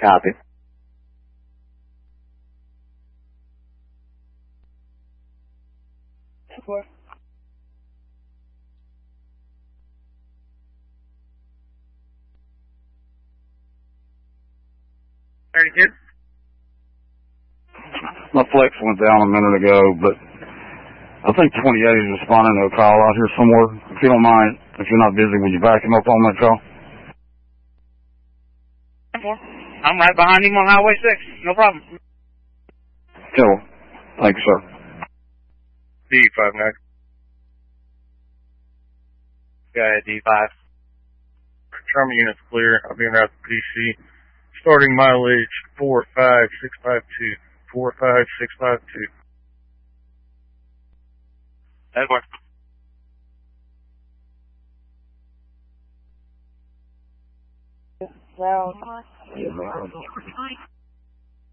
Copy. My flex went down a minute ago, but I think 28 is responding to a call out here somewhere. If you don't mind, if you're not busy, would you back him up on that call? I'm right behind him on Highway 6. No problem. Cool. Thank you, sir. D59. Guy at D5. Trauma unit's clear. I'll be en route to PC. Starting mileage 45652. 45652. Edward. Well,